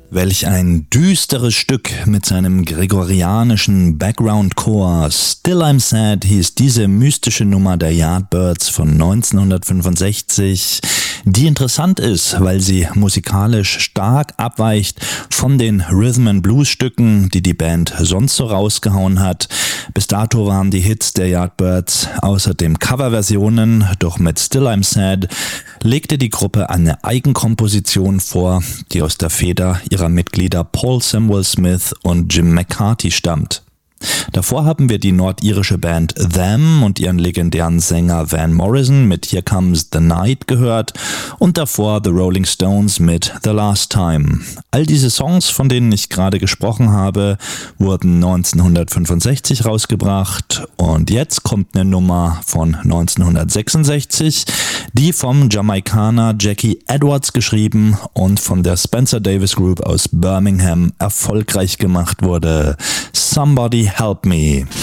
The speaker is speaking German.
Welch ein düsteres Stück mit seinem gregorianischen Background-Chor. Still I'm Sad hieß diese mystische Nummer der Yardbirds von 1965, die interessant ist, weil sie musikalisch stark abweicht von den Rhythm-and-Blues-Stücken, die die Band sonst so rausgehauen hat. Bis dato waren die Hits der Yardbirds außerdem Coverversionen, doch mit Still I'm Sad legte die Gruppe eine Eigenkomposition vor, die aus der Feder ihrer Mitglieder Paul Samuel Smith und Jim McCarthy stammt. Davor haben wir die nordirische Band Them und ihren legendären Sänger Van Morrison mit Here Comes the Night gehört und davor The Rolling Stones mit The Last Time. All diese Songs, von denen ich gerade gesprochen habe, wurden 1965 rausgebracht und jetzt kommt eine Nummer von 1966, die vom Jamaikaner Jackie Edwards geschrieben und von der Spencer Davis Group aus Birmingham erfolgreich gemacht wurde. Somebody Help Me.